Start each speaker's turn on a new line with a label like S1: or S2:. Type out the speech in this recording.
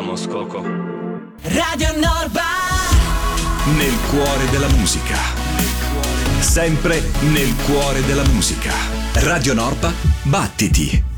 S1: Vamos Coco.
S2: Radio Norba.
S3: Nel cuore della musica. Sempre nel cuore della musica. Radio Norba, battiti.